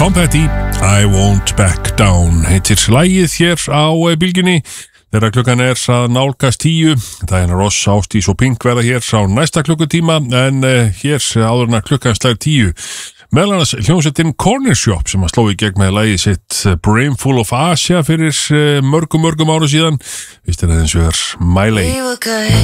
Tom Petty, I Won't Back Down heitir lagið hér á bylgjunni þegar klukkan að nálgast 10. Diana Ross, Ásdís og Pink verða hér á næsta klukkutíma en hér áður en klukkan slær 10 meðal annars hljómsveitin Corner Shop sem sló í gegn með lagið sitt Brimful of Asia fyrir mörgum ára síðan. Vist það eins og My Lay.